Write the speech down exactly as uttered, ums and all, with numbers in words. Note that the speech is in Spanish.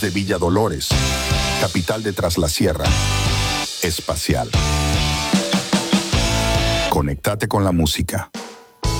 desde Villa Dolores, capital de Tras la Sierra, Espacial. Conéctate con la música.